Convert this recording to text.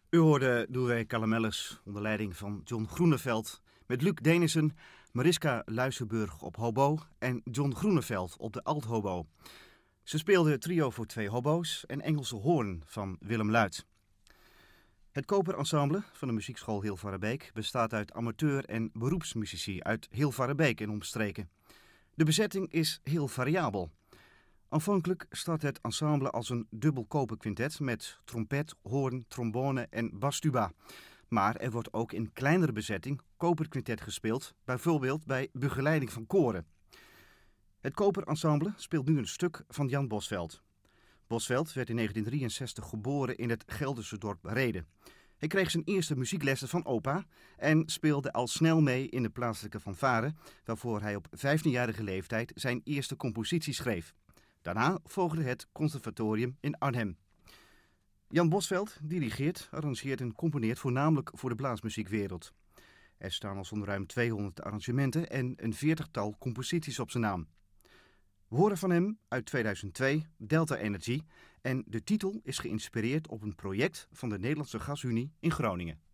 U hoorde Douwe Calamelles onder leiding van John Groeneveld met Luc Denissen, Mariska Luisenburg op hobo en John Groeneveld op de althobo. Ze speelden trio voor 2 hobo's en Engelse hoorn van Willem Luit. Het koperensemble van de muziekschool Hilvarenbeek bestaat uit amateur- en beroepsmuzici uit Hilvarenbeek en omstreken. De bezetting is heel variabel. Aanvankelijk start het ensemble als een dubbel koperquintet met trompet, hoorn, trombone en bastuba. Maar er wordt ook in kleinere bezetting koperquintet gespeeld, bijvoorbeeld bij begeleiding van koren. Het koperensemble speelt nu een stuk van Jan Bosvelt. Bosvelt werd in 1963 geboren in het Gelderse dorp Rheden. Hij kreeg zijn eerste muzieklessen van opa en speelde al snel mee in de plaatselijke fanfare, waarvoor hij op 15-jarige leeftijd zijn eerste compositie schreef. Daarna volgde het conservatorium in Arnhem. Jan Bosvelt dirigeert, arrangeert en componeert voornamelijk voor de blaasmuziekwereld. Er staan al zo'n ruim 200 arrangementen en een 40-tal composities op zijn naam. We horen van hem uit 2002 Delta Energy en de titel is geïnspireerd op een project van de Nederlandse Gasunie in Groningen.